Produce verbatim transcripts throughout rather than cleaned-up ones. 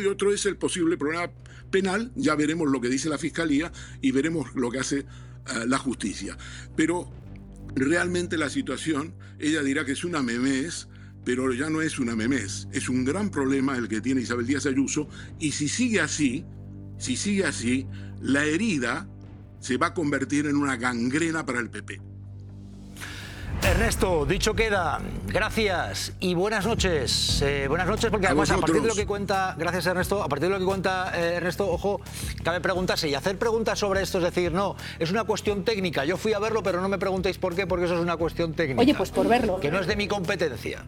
y otro es el posible problema penal. Ya veremos lo que dice la Fiscalía y veremos lo que hace uh, la justicia. Pero realmente la situación, ella dirá que es una memez, pero ya no es una memez. Es un gran problema el que tiene Isabel Díaz Ayuso, y si sigue así, si sigue así, la herida se va a convertir en una gangrena para el P P. Ernesto, dicho queda, gracias y buenas noches. Eh, buenas noches, porque además a, a partir de lo que cuenta, gracias Ernesto, a partir de lo que cuenta eh, Ernesto, ojo, cabe preguntarse y hacer preguntas sobre esto, es decir, no, es una cuestión técnica, yo fui a verlo, pero no me preguntéis por qué, porque eso es una cuestión técnica. Oye, pues por verlo. Que no es de mi competencia.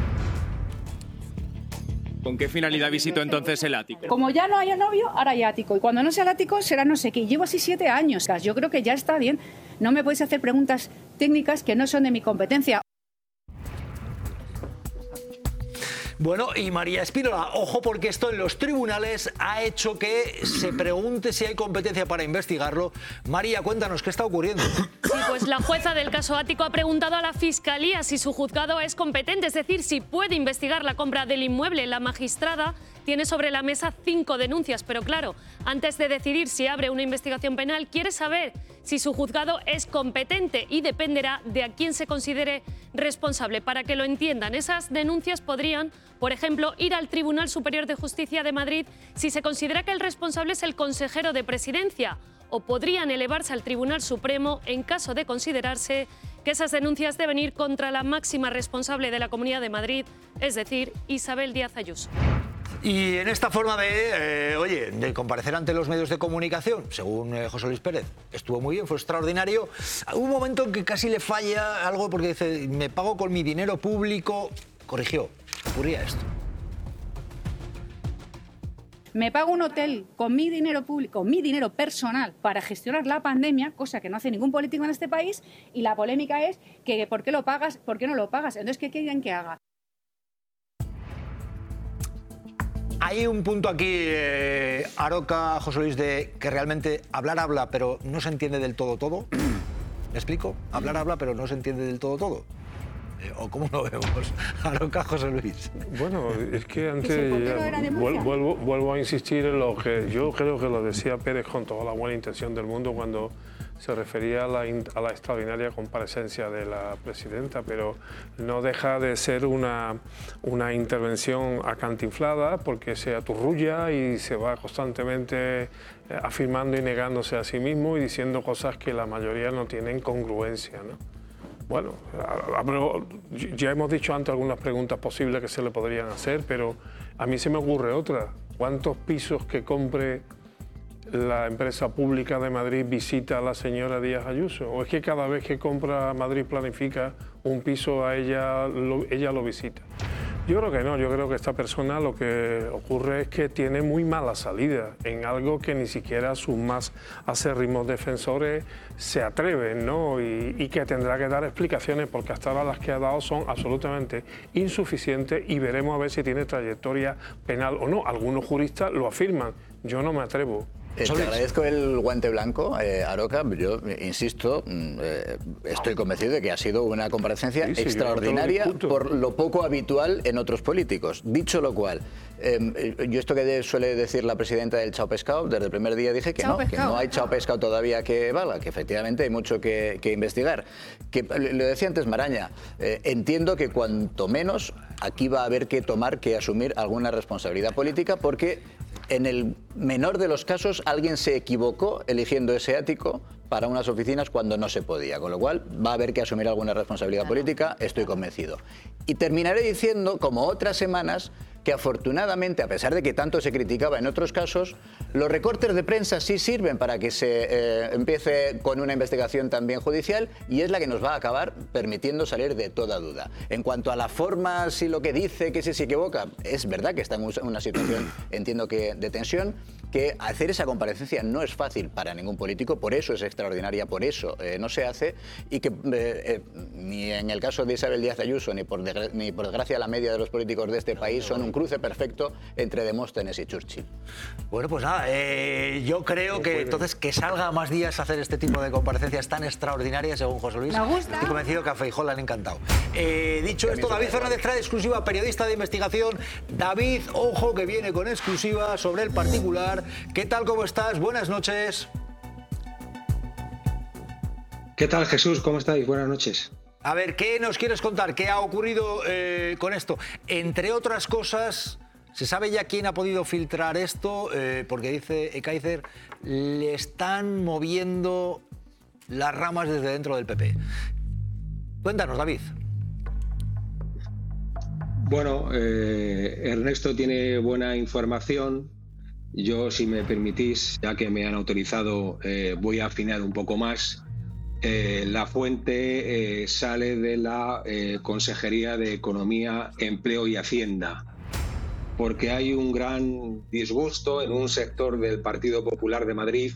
¿Con qué finalidad visitó entonces el ático? Como ya no haya novio, ahora hay ático. Y cuando no sea el ático, será no sé qué. Llevo así siete años. Yo creo que ya está bien. No me podéis hacer preguntas técnicas que no son de mi competencia. Bueno, y María Espínola, ojo, porque esto en los tribunales ha hecho que se pregunte si hay competencia para investigarlo. María, cuéntanos, ¿qué está ocurriendo? Sí, pues la jueza del caso Ático ha preguntado a la Fiscalía si su juzgado es competente, es decir, si puede investigar la compra del inmueble. La magistrada tiene sobre la mesa cinco denuncias, pero claro, antes de decidir si abre una investigación penal, quiere saber si su juzgado es competente y dependerá de a quién se considere responsable. Para que lo entiendan, esas denuncias podrían, por ejemplo, ir al Tribunal Superior de Justicia de Madrid si se considera que el responsable es el consejero de Presidencia, o podrían elevarse al Tribunal Supremo en caso de considerarse que esas denuncias deben ir contra la máxima responsable de la Comunidad de Madrid, es decir, Isabel Díaz Ayuso. Y en esta forma de, eh, oye, de comparecer ante los medios de comunicación, según eh, José Luis Pérez, estuvo muy bien, fue extraordinario. Hubo un momento en que casi le falla algo porque dice, me pago con mi dinero público. Corrigió, ocurría esto. Me pago un hotel con mi dinero público, mi dinero personal, para gestionar la pandemia, cosa que no hace ningún político en este país, y la polémica es que ¿por qué lo pagas? ¿Por qué no lo pagas? Entonces, ¿qué quieren que haga? Hay un punto aquí, eh, Aroca, José Luis, de que realmente hablar habla, pero no se entiende del todo todo. ¿Me explico? Hablar habla, pero no se entiende del todo todo. Eh, ¿O cómo lo vemos? Aroca, José Luis. Bueno, es que antes ya, vuelvo, vuelvo a insistir en lo que yo creo que lo decía Pérez con toda la buena intención del mundo cuando se refería a la, a la extraordinaria comparecencia de la presidenta, pero no deja de ser una, una intervención acantinflada porque se aturrulla y se va constantemente afirmando y negándose a sí mismo y diciendo cosas que la mayoría no tienen congruencia, ¿no? Bueno, ya hemos dicho antes algunas preguntas posibles que se le podrían hacer, pero a mí se me ocurre otra. ¿Cuántos pisos que compre la empresa pública de Madrid visita a la señora Díaz Ayuso? ¿O es que cada vez que compra Madrid Planifica un piso a ella lo, ella lo visita? Yo creo que no, yo creo que esta persona lo que ocurre es que tiene muy mala salida en algo que ni siquiera sus más acérrimos defensores se atreven, ¿no? Y, y que tendrá que dar explicaciones porque hasta ahora las que ha dado son absolutamente insuficientes y veremos a ver si tiene trayectoria penal o no. Algunos juristas lo afirman, yo no me atrevo. Eh, te agradezco el guante blanco, eh, Aroca. Yo insisto, eh, estoy convencido de que ha sido una comparecencia sí, sí, extraordinaria lo por lo poco habitual en otros políticos. Dicho lo cual, eh, yo esto que suele decir la presidenta del Chao Pescado, desde el primer día dije que no, que no hay Chao Pescado todavía que valga, que efectivamente hay mucho que, que investigar. Que, lo decía antes Maraña, eh, entiendo que cuanto menos aquí va a haber que tomar, que asumir alguna responsabilidad política porque en el menor de los casos alguien se equivocó eligiendo ese ático para unas oficinas cuando no se podía, con lo cual va a haber que asumir alguna responsabilidad claro. política, estoy convencido. Y terminaré diciendo, como otras semanas, que afortunadamente, a pesar de que tanto se criticaba en otros casos, los recortes de prensa sí sirven para que se eh, empiece con una investigación también judicial y es la que nos va a acabar permitiendo salir de toda duda. En cuanto a la forma, si lo que dice, que si se equivoca, es verdad que está en una situación, entiendo que de tensión, que hacer esa comparecencia no es fácil para ningún político, por eso es extraordinaria, por eso eh, no se hace y que eh, eh, ni en el caso de Isabel Díaz Ayuso ni por, ni por desgracia la media de los políticos de este país son un cruce perfecto entre Demóstenes y Churchill. Bueno, pues nada, eh, yo creo que entonces que salga más días a hacer este tipo de comparecencias tan extraordinarias, según José Luis. Me gusta. Estoy convencido que a Feijóo le han encantado. Eh, dicho esto, David Fernández trae exclusiva, periodista de investigación. David, ojo que viene con exclusiva sobre El Particular. ¿Qué tal, cómo estás? Buenas noches. ¿Qué tal, Jesús? ¿Cómo estáis? Buenas noches. A ver, ¿qué nos quieres contar? ¿Qué ha ocurrido eh, con esto? Entre otras cosas, ¿se sabe ya quién ha podido filtrar esto? Eh, porque dice Ekaizer, le están moviendo las ramas desde dentro del P P. Cuéntanos, David. Bueno, eh, Ernesto tiene buena información. Yo, si me permitís, ya que me han autorizado, eh, voy a afinar un poco más. Eh, la fuente eh, sale de la eh, Consejería de Economía, Empleo y Hacienda, porque hay un gran disgusto en un sector del Partido Popular de Madrid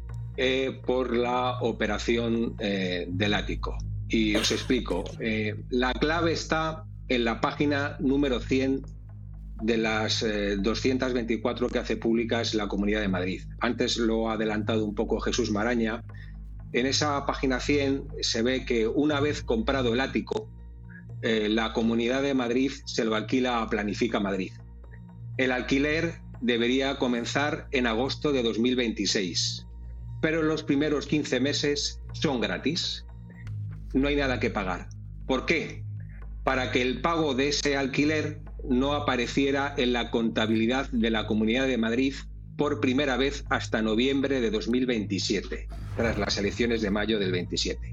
eh, por la operación eh, del ático. Y os explico. Eh, la clave está en la página número cien de las eh, doscientas veinticuatro que hace públicas la Comunidad de Madrid. Antes lo ha adelantado un poco Jesús Maraña. En esa página cien se ve que una vez comprado el ático, eh, la Comunidad de Madrid se lo alquila a Planifica Madrid. El alquiler debería comenzar en agosto de dos mil veintiséis, pero los primeros quince meses son gratis. No hay nada que pagar. ¿Por qué? Para que el pago de ese alquiler no apareciera en la contabilidad de la Comunidad de Madrid por primera vez hasta noviembre de dos mil veintisiete, tras las elecciones de mayo del veintisiete.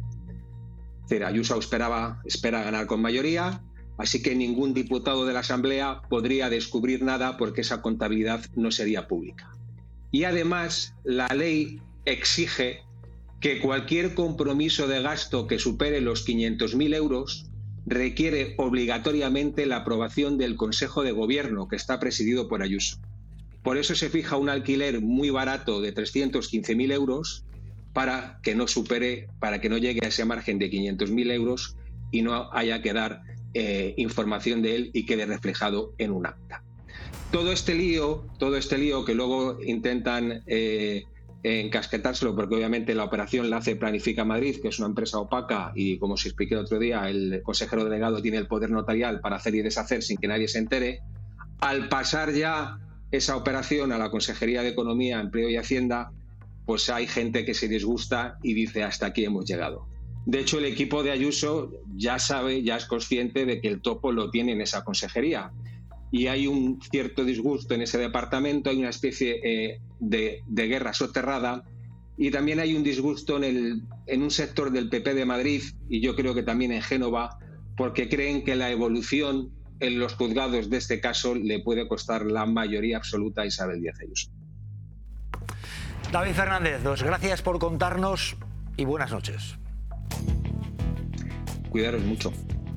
Es decir, Ayuso esperaba, espera ganar con mayoría, así que ningún diputado de la Asamblea podría descubrir nada porque esa contabilidad no sería pública. Y además, la ley exige que cualquier compromiso de gasto que supere los quinientos mil euros requiere obligatoriamente la aprobación del Consejo de Gobierno, que está presidido por Ayuso. Por eso se fija un alquiler muy barato de trescientos quince mil euros para que no supere, para que no llegue a ese margen de quinientos mil euros y no haya que dar eh, información de él y quede reflejado en un acta. Todo este lío, todo este lío que luego intentan eh, encasquetárselo, porque obviamente la operación la hace Planifica Madrid, que es una empresa opaca y, como os expliqué el otro día, el consejero delegado tiene el poder notarial para hacer y deshacer sin que nadie se entere. Al pasar ya esa operación a la Consejería de Economía, Empleo y Hacienda, pues hay gente que se disgusta y dice hasta aquí hemos llegado. De hecho, el equipo de Ayuso ya sabe, ya es consciente de que el topo lo tiene en esa consejería. Y hay un cierto disgusto en ese departamento, hay una especie eh, de, de guerra soterrada, y también hay un disgusto en, el, en un sector del P P de Madrid, y yo creo que también en Génova, porque creen que la evolución en los juzgados de este caso le puede costar la mayoría absoluta a Isabel Díaz Ayuso. David Fernández, dos, gracias por contarnos y buenas noches. Cuidaros mucho.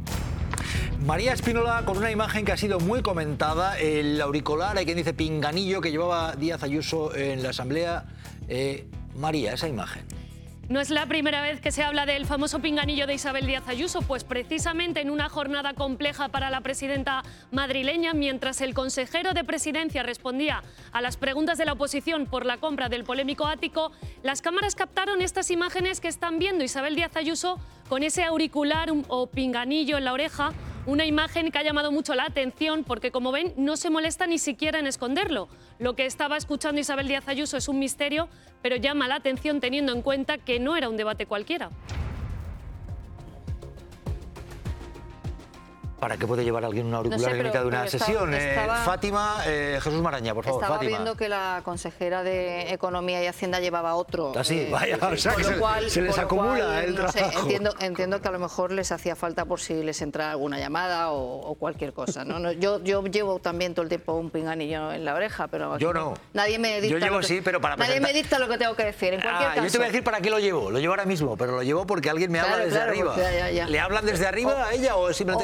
María Espínola, con una imagen que ha sido muy comentada, el auricular, hay quien dice pinganillo, que llevaba Díaz Ayuso en la Asamblea. Eh, María, esa imagen. No es la primera vez que se habla del famoso pinganillo de Isabel Díaz Ayuso, pues precisamente en una jornada compleja para la presidenta madrileña, mientras el consejero de Presidencia respondía a las preguntas de la oposición por la compra del polémico ático, las cámaras captaron estas imágenes que están viendo Isabel Díaz Ayuso con ese auricular o pinganillo en la oreja, una imagen que ha llamado mucho la atención porque, como ven, no se molesta ni siquiera en esconderlo. Lo que estaba escuchando Isabel Díaz Ayuso es un misterio, pero llama la atención teniendo en cuenta que no era un debate cualquiera. ¿Para qué puede llevar alguien un auricular no sé, en mitad de una sesión? Estaba, eh, Fátima, eh, Jesús Maraña, por favor, estaba Fátima. Estaba viendo que la consejera de Economía y Hacienda llevaba otro. Así, eh, vaya, o sea, que se, cual, se les acumula cual, el trabajo. No sé, entiendo, entiendo que a lo mejor les hacía falta por si les entraba alguna llamada o, o cualquier cosa, ¿no? No, yo, yo llevo también todo el tiempo un pinganillo en la oreja, pero... Yo no. Nadie me dicta yo llevo que, sí, pero para Nadie presentar... me dicta lo que tengo que decir, en cualquier ah, caso. Yo te voy a decir para qué lo llevo. Lo llevo ahora mismo, pero lo llevo porque alguien me claro, habla desde claro, arriba. Ya, ya, ya. ¿Le hablan desde arriba o, a ella o simplemente o, que... O igual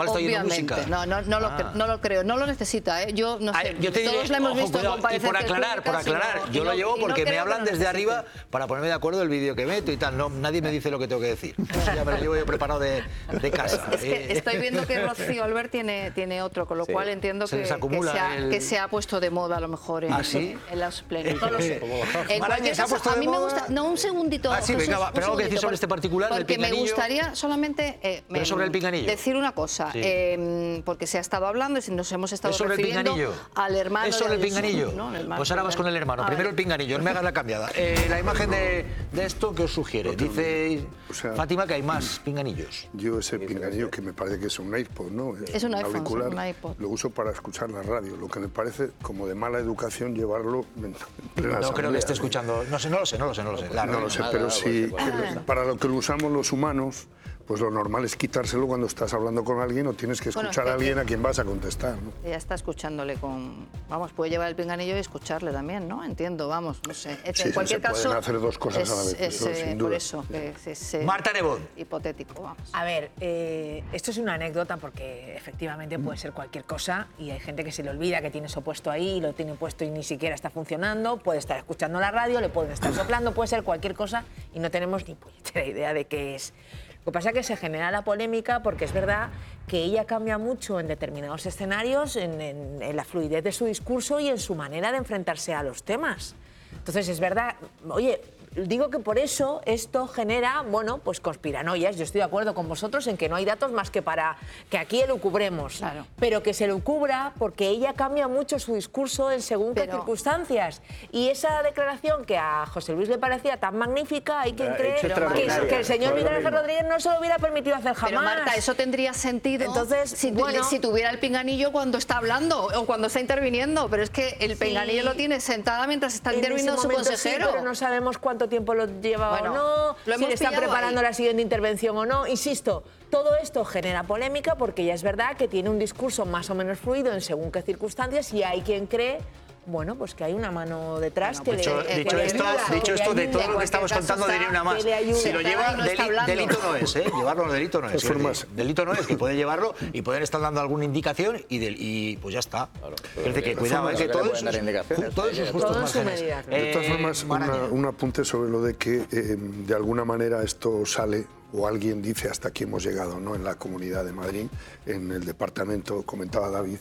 está oyendo música. No, no, no, ah. lo, no lo creo, no lo necesita, ¿eh? Yo no sé, Ay, yo te diré, todos le hemos ojo, visto cuidado, en comparecencias y por aclarar, por aclarar, públicas, yo y lo no, llevo y no porque me creo hablan que desde lo arriba para ponerme de acuerdo del vídeo que meto y tal. No, nadie me dice lo que tengo que decir. Eso ya me lo llevo yo preparado de, de casa. Es que estoy viendo que Rocío Albert tiene, tiene otro, con lo sí. cual entiendo que, que, se ha, el... que se ha puesto de moda a lo mejor en, ¿Ah, sí? en los plenos. No lo sé. En cualquier caso, a mí me gusta... No, un segundito, ah, sí, Jesús, venga, va, pero algo que decir sobre este particular, porque del pinganillo. Me gustaría solamente eh, pero sobre el pinganillo. decir una cosa, sí. eh, porque se ha estado hablando y nos hemos estado sobre refiriendo el al hermano. ¿Es sobre de el pinganillo? No, el pues ahora vas con el hermano. A Primero ver. el pinganillo, el mega es la cambiada. Eh, la imagen de, de esto, ¿qué os sugiere? Dice o sea, Fátima que hay más pinganillos. Yo ese pinganillo que me parece que es un iPod, ¿no? Es, es un, un iPhone, auricular, un iPod. Lo uso para escuchar la radio, lo que me parece como de mala educación llevarlo en plena No creo que esté escuchando, no sé, no lo sé, no lo sé, no lo sé. La no lo sé, nada, pero nada, sí, pues, para lo que lo usamos los humanos, pues lo normal es quitárselo cuando estás hablando con alguien o tienes que escuchar bueno, es que a alguien a quien vas a contestar, ¿no? Ella está escuchándole con... Vamos, puede llevar el pinganillo y escucharle también, ¿no? Entiendo, vamos, no sé. En sí, cualquier se caso... pueden hacer dos cosas es, a la vez, es, eso, eh, sin duda. Por eso, es, es, es Marta Nebot. Hipotético, vamos. A ver, eh, esto es una anécdota porque efectivamente puede ser cualquier cosa y hay gente que se le olvida que tiene eso puesto ahí, lo tiene puesto y ni siquiera está funcionando, puede estar escuchando la radio, le pueden estar soplando, puede ser cualquier cosa y no tenemos ni puñetera idea de qué es. Lo que pasa es que se genera la polémica porque es verdad que ella cambia mucho en determinados escenarios, en, en, en la fluidez de su discurso y en su manera de enfrentarse a los temas. Entonces, es verdad, oye, digo que por eso esto genera, bueno, pues conspiranoias. Yo estoy de acuerdo con vosotros en que no hay datos más que para que aquí elucubremos. Claro. Pero que se elucubra porque ella cambia mucho su discurso en según pero... qué circunstancias. Y esa declaración que a José Luis le parecía tan magnífica, hay quien cree que, que el señor Miguel Ángel Rodríguez no se lo hubiera permitido hacer jamás. Pero Marta, eso tendría sentido Entonces, si, bueno, si tuviera el pinganillo cuando está hablando o cuando está interviniendo. Pero es que el sí. pinganillo lo tiene sentada mientras está interviniendo su consejero. Sí, pero no sabemos cuánto tiempo lo lleva bueno, o no, lo si le están preparando ahí. la siguiente intervención o no. Insisto, todo esto genera polémica porque ya es verdad que tiene un discurso más o menos fluido en según qué circunstancias y hay quien cree, bueno, pues que hay una mano detrás bueno, que dicho, le, dicho que esto, le dicho esto de todo lo que estamos contando diría una más. Si lo lleva, no deli, delito no es, ¿eh? Llevarlo no delito no es. es delito no es, que puede llevarlo y pueden estar dando alguna indicación y, del, y pues ya está. Claro, es decir, que cuidado, es que todos todos sus justos márgenes. De todas formas, una, un apunte sobre lo de que eh, de alguna manera esto sale o alguien dice hasta aquí hemos llegado, ¿no? En la Comunidad de Madrid, en el departamento, comentaba David,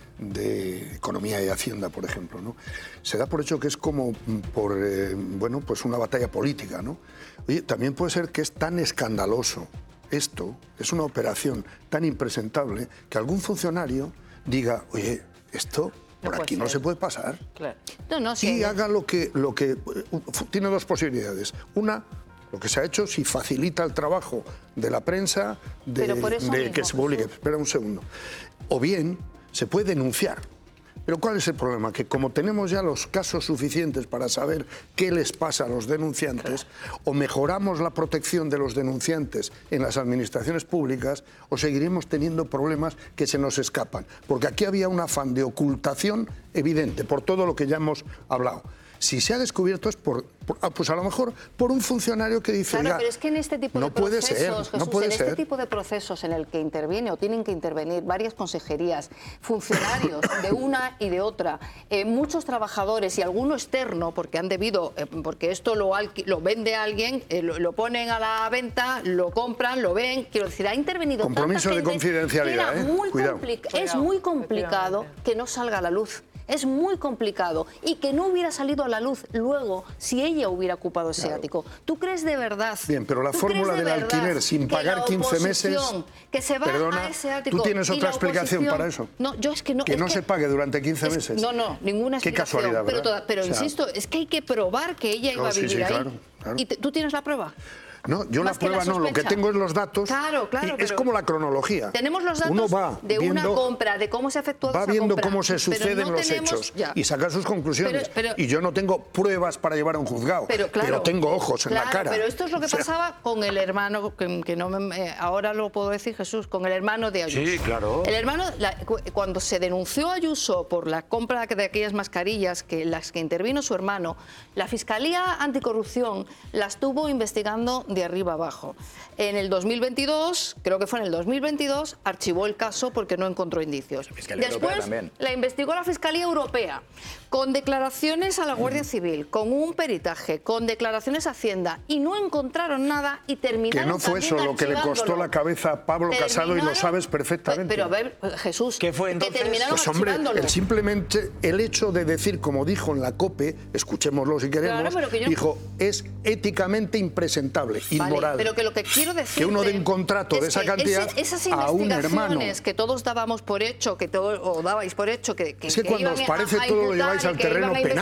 de Economía y Hacienda, por ejemplo, ¿no? Se da por hecho que es como por, eh, bueno, pues una batalla política, ¿no? Oye, también puede ser que es tan escandaloso esto, es una operación tan impresentable que algún funcionario diga, oye, esto por no aquí no se puede pasar. Claro. No, no, sí, y no. haga lo que, lo que... Tiene dos posibilidades. Una, lo que se ha hecho si facilita el trabajo de la prensa, de, de mismo, que se publique. Jesús. Espera un segundo. O bien se puede denunciar. Pero ¿cuál es el problema? Que como tenemos ya los casos suficientes para saber qué les pasa a los denunciantes, claro. o mejoramos la protección de los denunciantes en las administraciones públicas, o seguiremos teniendo problemas que se nos escapan. Porque aquí había un afán de ocultación evidente por todo lo que ya hemos hablado. Si se ha descubierto es por, por pues a lo mejor por un funcionario que dice, claro, pero es que en este tipo no de puede procesos, ser, Jesús, no puede en ser. este tipo de procesos en el que interviene o tienen que intervenir varias consejerías, funcionarios de una y de otra, eh, muchos trabajadores y alguno externo, porque han debido, eh, porque esto lo, lo vende alguien, eh, lo, lo ponen a la venta, lo compran, lo ven, quiero decir, ha intervenido compromiso tanta de confidencialidad, que era ¿eh? muy Cuidado. Es muy complicado que no salga a la luz. Es muy complicado y que no hubiera salido a la luz luego si ella hubiera ocupado ese claro. ático. ¿Tú crees de verdad? Bien, pero la fórmula de del alquiler sin pagar quince meses... Que se va perdona, a ese ático. ¿Tú tienes otra explicación para eso? No, yo es que no... Que es no que, se pague durante quince es, meses. No, no, ninguna explicación. Qué casualidad, pero, ¿verdad? pero o sea, insisto, es que hay que probar que ella iba no, a vivir sí, sí, ahí. Claro, claro. ¿Y te, tú tienes la prueba? No, yo Más la prueba la no, lo que tengo es los datos. Claro, claro. Es como la cronología. Tenemos los datos Uno va de viendo, una compra, de cómo se ha efectuado va esa viendo compra, cómo se suceden no los tenemos, hechos ya. y saca sus conclusiones. Pero, pero, y yo no tengo pruebas para llevar a un juzgado, pero, claro, pero tengo ojos claro, en la cara. Pero esto es lo que o sea, pasaba con el hermano, que, que no me, ahora lo puedo decir, Jesús, con el hermano de Ayuso. Sí, claro. El hermano, la, cuando se denunció a Ayuso por la compra de aquellas mascarillas, que las que intervino su hermano, la Fiscalía Anticorrupción la estuvo investigando de arriba abajo. En el dos mil veintidós, creo que fue en el dos mil veintidós, archivó el caso porque no encontró indicios. Después la investigó la Fiscalía Europea, con declaraciones a la Guardia Civil, con un peritaje, con declaraciones a Hacienda, y no encontraron nada y terminaron. Que no fue eso lo que le costó la cabeza a Pablo Casado, y lo sabes perfectamente. Pero a ver, Jesús, ¿qué fue entonces? Que terminaron pues hombre, el, simplemente el hecho de decir, como dijo en la COPE, escuchémoslo si queremos, claro, yo... dijo, es éticamente impresentable, vale, inmoral. Pero que lo que quiero decir que uno dé un contrato de esa cantidad ese, esas a un hermano. Que todos dábamos por hecho, que todo, o dabais por hecho, que, que, es que, que cuando os parece a, a todo lo lleváis al terreno penal.